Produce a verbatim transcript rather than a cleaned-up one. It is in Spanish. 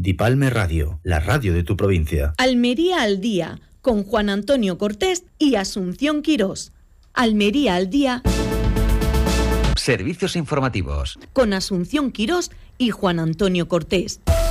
Dipalme Radio, la radio de tu provincia. Almería al día, con Juan Antonio Cortés y Asunción Quirós. Almería al día. Servicios informativos. Con Asunción Quirós y Juan Antonio Cortés.